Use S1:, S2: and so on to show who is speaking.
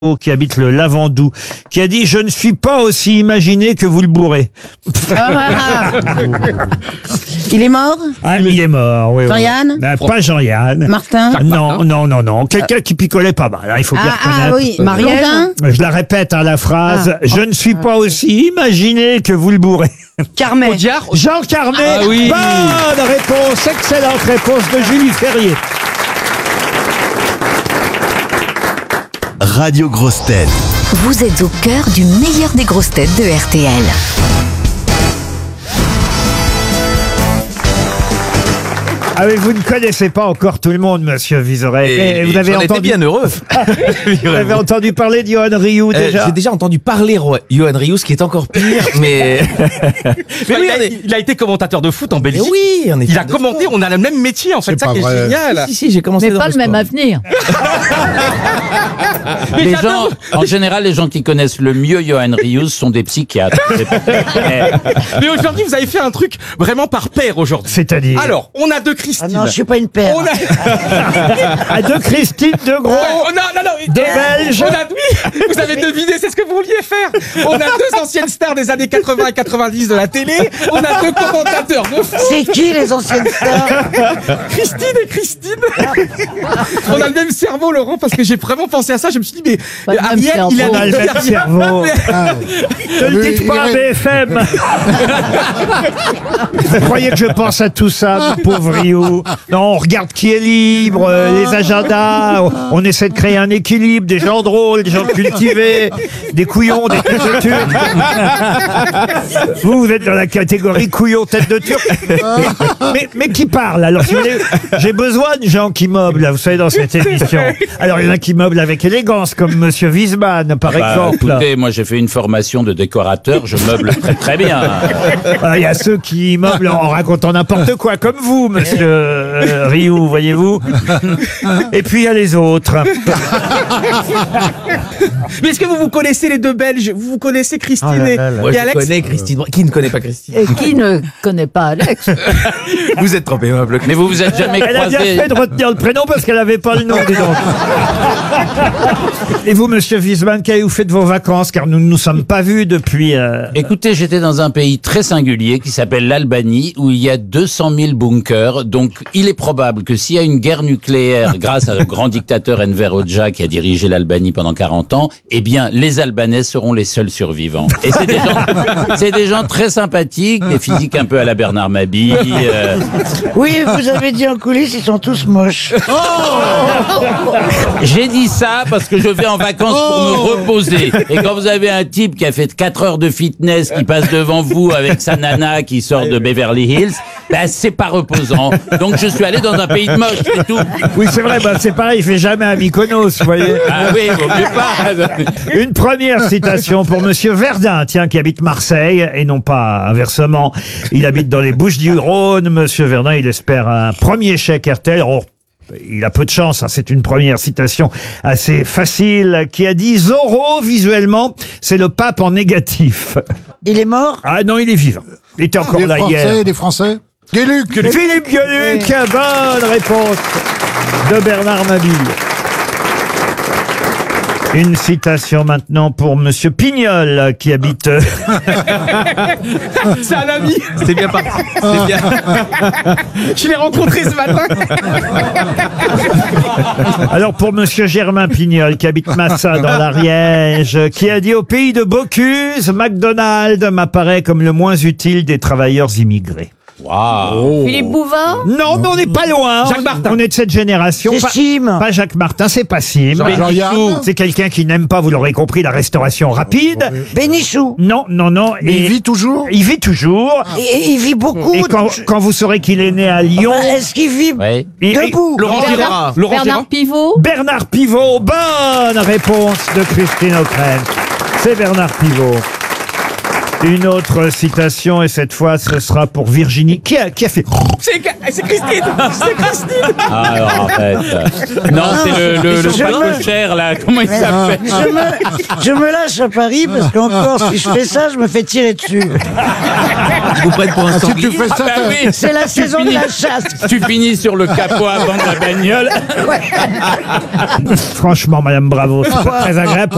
S1: qui habite le Lavandou, qui a dit « Je ne suis pas aussi imaginé que vous le bourrez ».
S2: Il est mort?
S1: Ah, il est mort, oui.
S2: Jean-Yann?
S1: Pas Jean-Yann.
S2: Martin?
S1: Non. Quelqu'un qui picolait pas mal, hein, il faut bien reconnaître.
S2: Ah oui, Marielle?
S1: Je la répète, la phrase « Je ne suis pas aussi imaginé que vous le bourrez ».
S2: Carmet?
S1: Jean Carmet.
S3: Ah oui.
S1: Bonne réponse, excellente réponse de Julie Ferrier.
S4: Radio Grosses Têtes.
S5: Vous êtes au cœur du meilleur des grosses têtes de RTL.
S1: Ah mais vous ne connaissez pas encore tout le monde, monsieur Vizorek. Et vous avez entendu
S3: bien heureux.
S1: Vous avez entendu parler de Johan Rioux déjà?
S3: J'ai déjà entendu parler Johan Rioux, ce qui est encore pire, mais...
S6: il a été commentateur de foot en Belgique.
S3: Oui,
S6: il a commenté, on a le même métier en fait, ça qui est génial.
S3: Si, j'ai commencé
S7: mais pas le même avenir.
S8: Les gens, en général, les gens qui connaissent le mieux Johan Rioux sont des psychiatres.
S6: Mais aujourd'hui, vous avez fait un truc vraiment par paire aujourd'hui.
S1: C'est-à-dire?
S6: Alors, on a deux Christine.
S2: Ah non, je suis pas une paire.
S6: On a...
S1: deux Christine, deux gros.
S6: Deux
S1: Belges.
S6: Oui, vous avez deviné, c'est ce que vous vouliez faire. On a deux anciennes stars des années 80 et 90 de la télé. On a deux commentateurs de foot.
S2: C'est qui les anciennes stars?
S6: Christine et Christine. On a le même cerveau, Laurent, parce que j'ai vraiment pensé à ça. Je me suis dit, mais Ariel, il
S1: a le même cerveau. Ne le dites pas à BFM. Vous croyez que je pense à tout ça, pauvre Rio? Non, on regarde qui est libre, les agendas, on essaie de créer un équilibre, des gens drôles, des gens cultivés, des couillons, des têtes de turc. Vous êtes dans la catégorie couillon, tête de turc. Mais qui parle? Alors, si vous voulez, j'ai besoin de gens qui meublent, vous savez, dans cette émission. Alors, il y en a qui meublent avec élégance, comme Monsieur Wiesmann, par exemple.
S8: Écoutez, moi, j'ai fait une formation de décorateur, je meuble très très bien.
S1: Il y a ceux qui meublent en racontant n'importe quoi, comme vous, monsieur Rioux, voyez-vous. Et puis il y a les autres.
S6: Mais est-ce que vous connaissez les deux Belges? Vous connaissez Christine et Alex?
S3: Je connais Christine. Qui ne connaît pas Christine?
S7: Et qui ne connaît pas Alex?
S3: Vous êtes trop aimable.
S8: Mais vous vous êtes jamais
S1: Elle a bien
S8: croisés.
S1: fait de retenir le prénom parce qu'elle n'avait pas le nom, dis donc. Et vous, monsieur Wiesmann, qu'avez-vous fait de vos vacances? Car nous ne nous sommes pas vus depuis...
S8: Écoutez, j'étais dans un pays très singulier qui s'appelle l'Albanie, où il y a 200 000 bunkers. Donc, il est probable que s'il y a une guerre nucléaire, grâce à le grand dictateur Enver Hoxha qui a dirigé l'Albanie pendant 40 ans, eh bien, les Albanais seront les seuls survivants. Et c'est des gens très sympathiques, des physiques un peu à la Bernard Mabille.
S2: Oui, vous avez dit en coulisses, ils sont tous moches.
S8: J'ai dit ça parce que je vais en vacances pour me reposer. Et quand vous avez un type qui a fait 4 heures de fitness, qui passe devant vous avec sa nana qui sort de Beverly Hills, ben c'est pas reposant. Donc je suis allé dans un pays de moche, c'est tout.
S1: Oui, c'est vrai, c'est pareil, il fait jamais à Mykonos, vous voyez.
S8: Ah oui, vaut mieux pas.
S1: Une première citation pour monsieur Verdun, tiens, qui habite Marseille, et non pas inversement. Il habite dans les Bouches-du-Rhône. Monsieur Verdun, il espère un premier chèque RTL. Oh, il a peu de chance, hein, c'est une première citation assez facile, qui a dit « Zorro, visuellement, c'est le pape en négatif ».
S2: Il est mort?
S1: Ah non, il est vivant. Il était encore là hier.
S9: Des Français. Gueluc.
S1: Philippe Gueluc, bonne réponse de Bernard Mabille. Une citation maintenant pour monsieur Pignol, qui habite...
S6: C'est un ami.
S3: C'est bien parti. C'est bien.
S6: Je l'ai rencontré ce matin.
S1: Alors pour monsieur Germain Pignol, qui habite Massa dans l'Ariège, qui a dit « Au pays de Bocuse, McDonald's m'apparaît comme le moins utile des travailleurs immigrés ».
S8: Waouh.
S7: Philippe Bouvard?
S1: Non, mais on n'est pas loin.
S6: Jacques Martin.
S1: On est de cette génération.
S2: C'est Sim.
S1: Pas Jacques Martin, c'est pas Sim.
S9: Jean-Yann.
S1: C'est quelqu'un qui n'aime pas, vous l'aurez compris, la restauration rapide.
S2: Bénichou.
S1: Non.
S9: Mais il vit toujours.
S1: Il vit toujours.
S2: Et il vit beaucoup.
S1: Et quand vous saurez qu'il est né à Lyon...
S2: Est-ce qu'il vit
S8: Ouais.
S2: debout?
S6: Laurent Gérard.
S7: Bernard Pivot?
S1: Bernard Pivot, bonne réponse de Christine O'Krent. C'est Bernard Pivot. Une autre citation, et cette fois, ce sera pour Virginie. Qui a fait...
S6: C'est Christine. C'est Christine.
S8: Ah, alors, en fait. Non, c'est le cher, là. Comment il s'appelle?
S2: Je me lâche à Paris parce qu'encore, si je fais ça, je me fais tirer dessus.
S3: Vous prennent pour un
S9: Si
S3: sanglier.
S9: tu fais ça,
S8: Ah, bah oui.
S2: C'est la saison de la chasse.
S8: Tu finis sur le capot avant de la bagnole.
S1: Franchement, Madame Bravo, c'est pas très agréable.